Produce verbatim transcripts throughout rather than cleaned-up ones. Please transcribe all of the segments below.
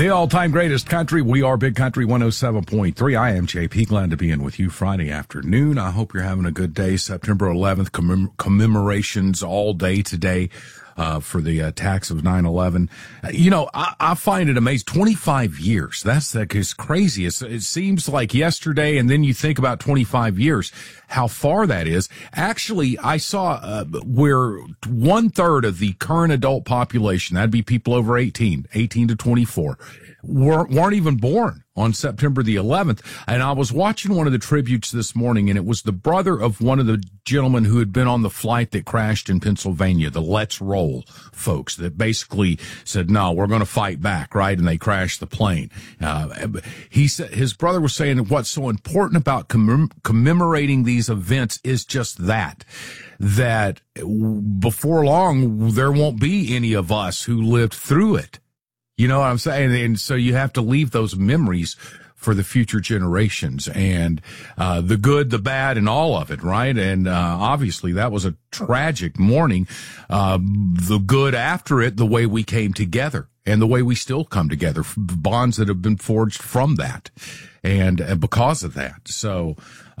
The all-time greatest country. We are Big Country one oh seven point three. I am J P. Glad to be in with you Friday afternoon. I hope you're having a good day. September eleventh, commem- commemorations all day today uh, for the attacks of nine eleven. Uh, you know, I, I find it amazing. twenty-five years. That's that is crazy. It's, it seems like yesterday, and then you think about twenty-five years, how far that is. Actually, I saw uh, where one-third of the current adult population, that'd be people over eighteen, eighteen to twenty-four, weren't, weren't even born on September the eleventh. And I was watching one of the tributes this morning, and it was the brother of one of the gentlemen who had been on the flight that crashed in Pennsylvania, the Let's Roll folks that basically said, no, we're going to fight back, right? And they crashed the plane. Uh, he said, his brother was saying what's so important about commem- commemorating these events is just that, that before long, there won't be any of us who lived through it. You know what I'm saying? And so you have to leave those memories for the future generations, and uh the good, the bad, and all of it, right? And uh obviously that was a tragic morning. Uh the good after it, the way we came together and the way we still come together, bonds that have been forged from that and, and because of that. So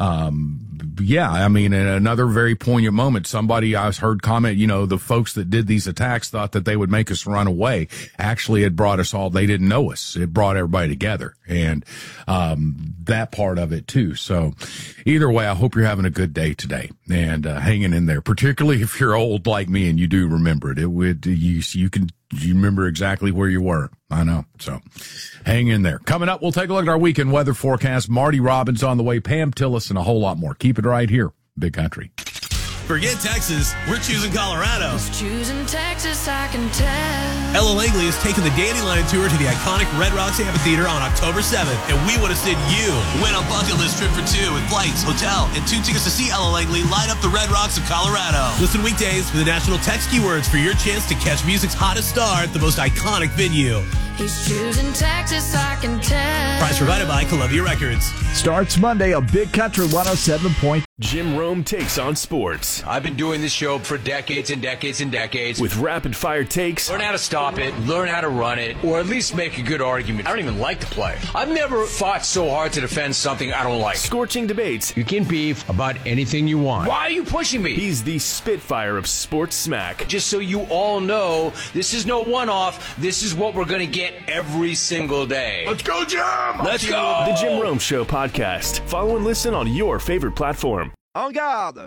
um yeah, I mean, in another very poignant moment, somebody I heard comment, you know, the folks that did these attacks thought that they would make us run away. Actually, it brought us all, they didn't know us. It brought everybody together, and um that part of it too. So either way, I hope you're having a good day today and uh, hanging in there, particularly if you're old like me and you do remember it. It would, you, you can, you remember exactly where you were. I know. So hang in there. Coming up, we'll take a look at our weekend weather forecast. Marty Robbins on the way, Pam Tillis, and a whole lot more. Keep it right here. Big Country. Forget Texas, we're choosing Colorado. Who's choosing Texas, I can tell. Ella Langley is taking the Dandelion Tour to the iconic Red Rocks Amphitheater on October seventh, and we want to send you. Win a bucket list trip for two with flights, hotel, and two tickets to see Ella Langley light up the Red Rocks of Colorado. Listen weekdays for the national text keywords for your chance to catch music's hottest star at the most iconic venue. He's choosing Texas, I can tell. Prize provided by Columbia Records. Starts Monday on Big Country one oh seven point three. Jim Rome takes on sports. I've been doing this show for decades and decades and decades. With rapid-fire takes. Learn how to stop it, learn how to run it, or at least make a good argument. I don't even like to play. I've never fought so hard to defend something I don't like. Scorching debates. You can beef about anything you want. Why are you pushing me? He's the Spitfire of sports smack. Just so you all know, this is no one-off. This is what we're going to get every single day. Let's go, Jim! Let's go! The Jim Rome Show podcast. Follow and listen on your favorite platform. En garde!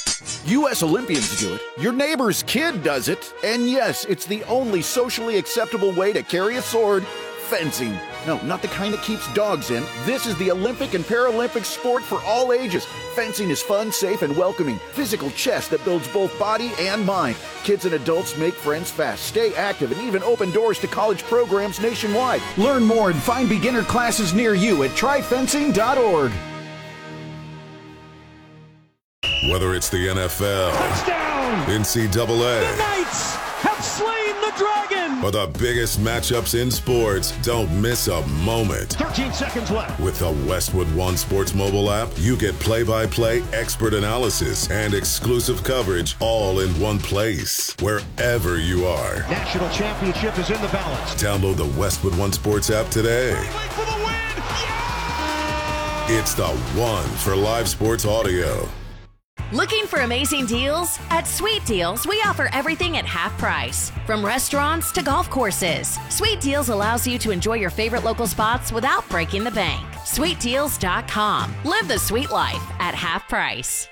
U S Olympians do it, your neighbor's kid does it, and yes, it's the only socially acceptable way to carry a sword: fencing. No, not the kind that keeps dogs in. This is the Olympic and Paralympic sport for all ages. Fencing is fun, safe, and welcoming. Physical chess that builds both body and mind. Kids and adults make friends fast, stay active, and even open doors to college programs nationwide. Learn more and find beginner classes near you at try fencing dot org. Whether it's the N F L, touchdown, N C double A, the Knights have slain the dragon, or the biggest matchups in sports, don't miss a moment. thirteen seconds left. With the Westwood One Sports mobile app, you get play-by-play, expert analysis, and exclusive coverage all in one place, wherever you are. National championship is in the balance. Download the Westwood One Sports app today. For the win. Yeah! It's the one for live sports audio. Looking for amazing deals? At Sweet Deals, we offer everything at half price. From restaurants to golf courses, Sweet Deals allows you to enjoy your favorite local spots without breaking the bank. sweet deals dot com. Live the sweet life at half price.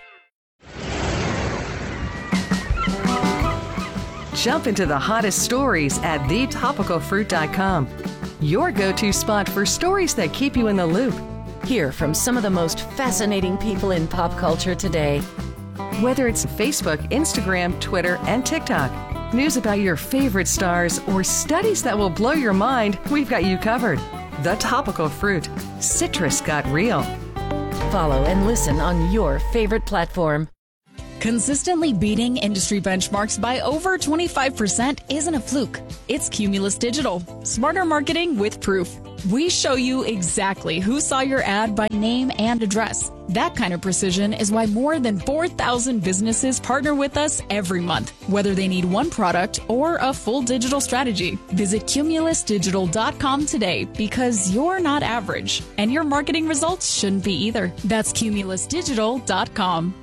Jump into the hottest stories at the topical fruit dot com. Your go-to spot for stories that keep you in the loop. Hear from some of the most fascinating people in pop culture today. Whether it's Facebook, Instagram, Twitter, and TikTok, news about your favorite stars, or studies that will blow your mind, we've got you covered. The Topical Fruit. Citrus got real. Follow and listen on your favorite platform. Consistently beating industry benchmarks by over twenty-five percent isn't a fluke. It's Cumulus Digital. Smarter marketing with proof. We show you exactly who saw your ad by name and address. That kind of precision is why more than four thousand businesses partner with us every month, whether they need one product or a full digital strategy. Visit Cumulus Digital dot com today because you're not average, and your marketing results shouldn't be either. That's Cumulus Digital dot com.